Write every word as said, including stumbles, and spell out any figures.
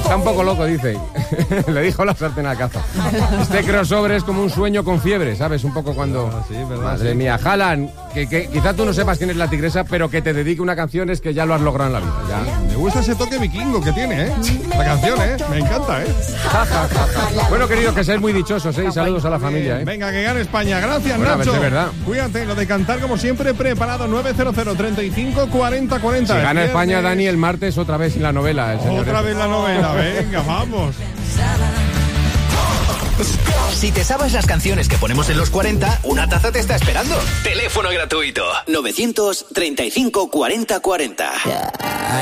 Está un poco loco, dice. Le dijo la sartén a caza. Este crossover es como un sueño con fiebre, ¿sabes? Un poco cuando... Ah, sí, verdad, Madre sí. mía, Haaland, que, que quizá tú no sepas quién es la tigresa, pero que te dedique una canción es que ya lo has logrado en la vida. Ya. Me gusta ese toque vikingo que tiene, ¿eh? La canción, ¿eh? Me encanta, ¿eh? Ja, ja, ja, ja. Bueno, queridos, que seáis muy dichosos, ¿eh? Y saludos a la familia, ¿eh? Venga, que gane España. Gracias, Bueno, a ver Nacho. si es verdad. Cuídate, lo de cantar como siempre preparado. nueve cero cero, treinta y cinco, cuarenta, cuarenta. Si gana El España, viernes. Dani, el martes otra vez en la novela. El señor Otra este. vez la novela. Venga, vamos. Si te sabes las canciones que ponemos en los cuarenta, una taza te está esperando. Teléfono gratuito. novecientos treinta y cinco, cuarenta, cuarenta.